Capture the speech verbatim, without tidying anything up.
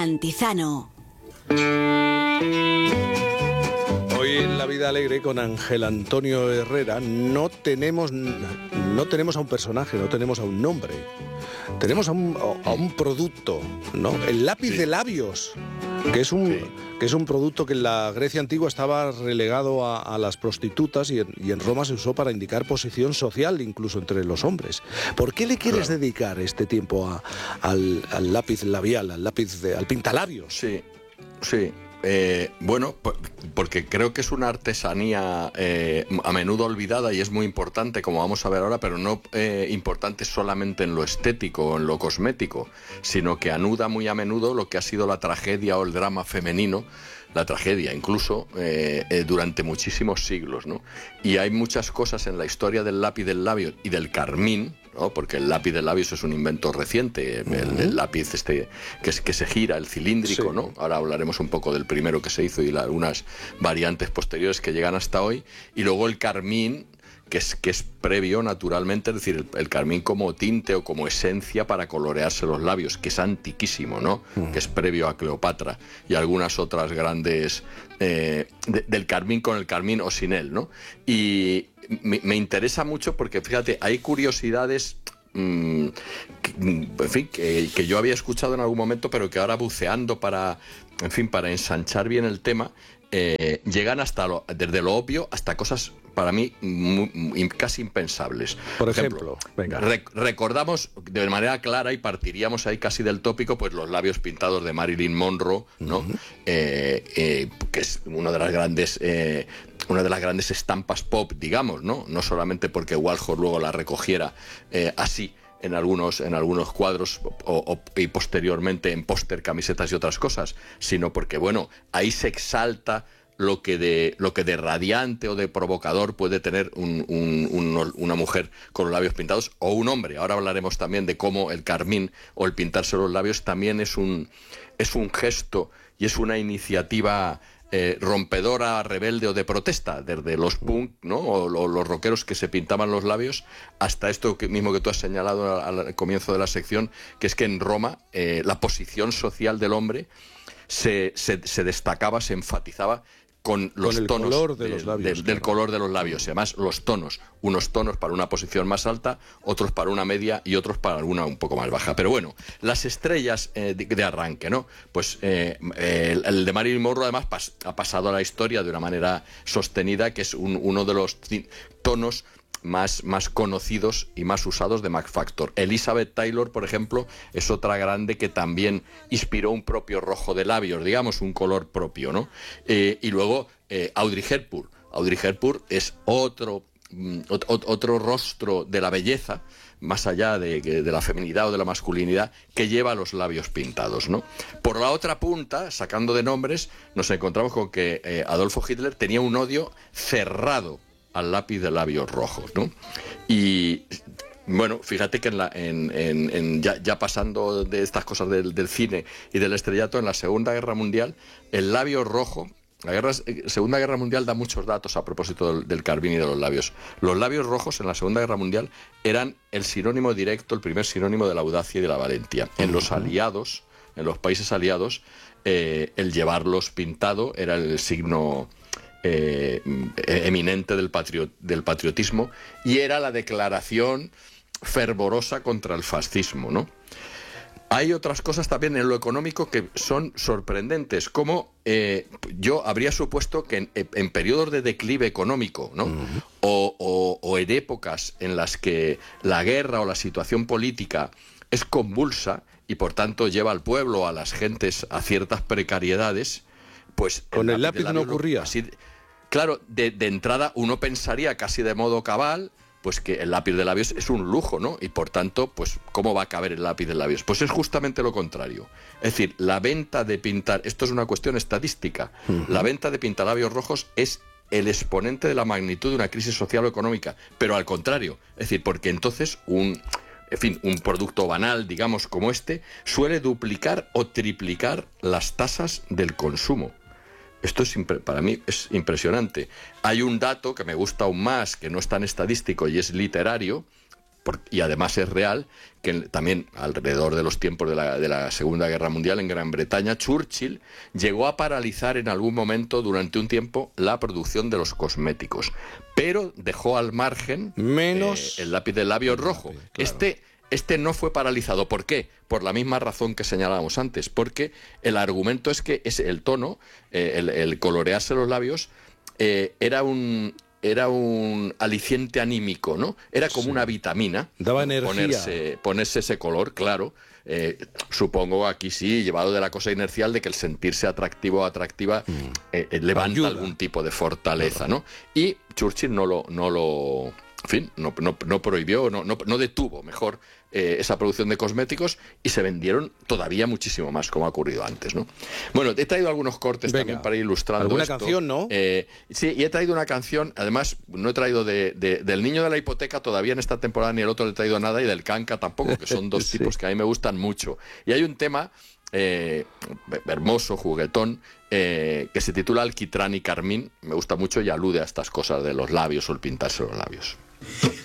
Antizano. Hoy en La Vida Alegre con Ángel Antonio Herrera no tenemos, no tenemos a un personaje, no tenemos a un nombre. Tenemos a un, a un producto, ¿no? El lápiz sí. de labios, que es un... Sí. que es un producto que en la Grecia antigua estaba relegado a, a las prostitutas y en, y en Roma se usó para indicar posición social incluso entre los hombres. ¿Por qué le quieres claro. dedicar este tiempo a, al, al lápiz labial, al lápiz, de, al pintalabios? Sí, sí. Eh, bueno, porque creo que es una artesanía eh, a menudo olvidada y es muy importante, como vamos a ver ahora, pero no eh, importante solamente en lo estético o en lo cosmético, sino que anuda muy a menudo lo que ha sido la tragedia o el drama femenino, la tragedia incluso, eh, eh, durante muchísimos siglos, ¿no? Y hay muchas cosas en la historia del lápiz del labio y del carmín, ¿no? Porque el lápiz del labio es un invento reciente, el, uh-huh. el lápiz este que, es, que se gira, el cilíndrico, sí. ¿no? Ahora hablaremos un poco del primero que se hizo y la, algunas variantes posteriores que llegan hasta hoy. Y luego el carmín, que es, que es previo naturalmente, es decir, el, el carmín como tinte o como esencia para colorearse los labios, que es antiquísimo, ¿no? Uh-huh. Que es previo a Cleopatra y algunas otras grandes eh, de, del carmín con el carmín o sin él, ¿no? Y me, me interesa mucho porque, fíjate, hay curiosidades... Mm, que, en fin, que, que yo había escuchado en algún momento, pero que ahora buceando para, en fin, para ensanchar bien el tema, eh, llegan hasta lo, desde lo obvio hasta cosas para mí muy, muy, casi impensables. Por ejemplo, ejemplo venga. Rec recordamos de manera clara y partiríamos ahí casi del tópico, pues los labios pintados de Marilyn Monroe, ¿no? Uh-huh. eh, eh, que es una de las grandes eh, una de las grandes estampas pop, digamos, ¿no? No solamente porque Warhol luego la recogiera eh, así en algunos, en algunos cuadros o, o, y posteriormente en póster, camisetas y otras cosas, sino porque, bueno, ahí se exalta lo que de lo que de radiante o de provocador puede tener un, un, un, una mujer con los labios pintados o un hombre. Ahora hablaremos también de cómo el carmín o el pintarse los labios también es un, es un gesto y es una iniciativa Eh, rompedora, rebelde o de protesta, desde los punk, ¿no? O, o los rockeros que se pintaban los labios, hasta esto que, mismo que tú has señalado al, al comienzo de la sección, que es que en Roma eh, la posición social del hombre se, se, se destacaba, se enfatizaba con los con el tonos color de de, los labios, de, claro. del color de los labios, y además los tonos, unos tonos para una posición más alta, otros para una media y otros para alguna un poco más baja. Pero bueno, las estrellas eh, de, de arranque, ¿no? Pues eh, el, el de Marilyn Monroe además pas, ha pasado a la historia de una manera sostenida, que es un, uno de los tonos más, más conocidos y más usados de Mac Factor. Elizabeth Taylor, por ejemplo, es otra grande que también inspiró un propio rojo de labios, digamos, un color propio, ¿no? Eh, y luego eh, Audrey Hepburn. Audrey Hepburn es otro, mm, otro, otro rostro de la belleza, más allá de, de la feminidad o de la masculinidad, que lleva los labios pintados, ¿no? Por la otra punta, sacando de nombres, nos encontramos con que eh, Adolfo Hitler tenía un odio cerrado al lápiz de labios rojos, ¿no? Y bueno, fíjate que en la, en, en, en ya, ya pasando de estas cosas del, del cine y del estrellato, en la Segunda Guerra Mundial, el labio rojo, la guerra, Segunda Guerra Mundial da muchos datos a propósito del, del carmín y de los labios. Los labios rojos en la Segunda Guerra Mundial eran el sinónimo directo, el primer sinónimo de la audacia y de la valentía. En los aliados, en los países aliados, eh, el llevarlos pintado era el signo Eh, eminente del, patriot, del patriotismo, y era la declaración fervorosa contra el fascismo, ¿no? Hay otras cosas también en lo económico que son sorprendentes, como eh, yo habría supuesto que en, en periodos de declive económico, ¿no? Uh-huh. o, o, o en épocas en las que la guerra o la situación política es convulsa y por tanto lleva al pueblo, a las gentes, a ciertas precariedades, pues con el lápiz, el lápiz no ocurría. Así, claro, de, de entrada uno pensaría casi de modo cabal, pues que el lápiz de labios es un lujo, ¿no? Y por tanto, pues ¿cómo va a caber el lápiz de labios? Pues es justamente lo contrario. Es decir, la venta de pintar, esto es una cuestión estadística, uh-huh. La venta de pintalabios rojos es el exponente de la magnitud de una crisis social o económica, pero al contrario, es decir, porque entonces un... En fin, un producto banal, digamos, como este, suele duplicar o triplicar las tasas del consumo. Esto es para mí es impresionante. Hay un dato que me gusta aún más, que no es tan estadístico y es literario, por, y además es real, que también alrededor de los tiempos de la, de la Segunda Guerra Mundial en Gran Bretaña, Churchill llegó a paralizar en algún momento durante un tiempo la producción de los cosméticos, pero dejó al margen menos eh, el lápiz de labios rojo. Lápiz, claro. Este Este no fue paralizado. ¿Por qué? Por la misma razón que señalábamos antes, porque el argumento es que es el tono, eh, el, el colorearse los labios, eh, era un era un aliciente anímico, ¿no? Era como sí. una vitamina. Daba energía. Ponerse, ponerse ese color, claro. Eh, supongo aquí sí, llevado de la cosa inercial de que el sentirse atractivo o atractiva mm. eh, eh, levanta Ayuda. algún tipo de fortaleza, ¿no? Y Churchill no lo... No lo En fin, no, no, no prohibió, no, no, no detuvo, mejor, eh, esa producción de cosméticos y se vendieron todavía muchísimo más, como ha ocurrido antes, ¿no? Bueno, he traído algunos cortes Venga. también para ir ilustrando ¿Alguna esto. canción, no? Eh, sí, y he traído una canción, además, no he traído de, de, del Niño de la Hipoteca todavía en esta temporada, ni el otro le he traído nada, y del Canca tampoco, que son dos sí. tipos que a mí me gustan mucho. Y hay un tema... Eh, hermoso, juguetón, eh, que se titula Alquitrán y Carmín. Me gusta mucho y alude a estas cosas de los labios o el pintarse los labios.